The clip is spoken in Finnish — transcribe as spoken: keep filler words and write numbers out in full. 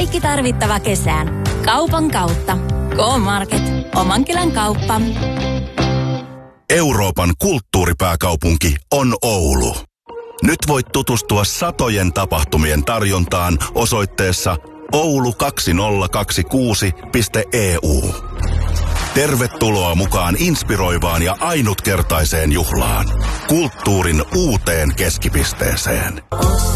Kaikki tarvittava kesään. Kaupan kautta. K-Market. Omankylän kauppa. Euroopan kulttuuripääkaupunki on Oulu. Nyt voit tutustua satojen tapahtumien tarjontaan osoitteessa oulu kaksituhattakaksikymmentäkuusi piste e u. Tervetuloa mukaan inspiroivaan ja ainutkertaiseen juhlaan. Kulttuurin uuteen keskipisteeseen.